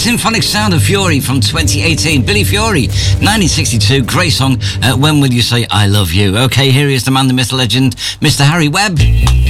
symphonic sound of Fury from 2018. Billy Fury, 1962, great song. When Will You Say I Love You? Okay, here is the man, the myth, the legend, Mr. Harry Webb.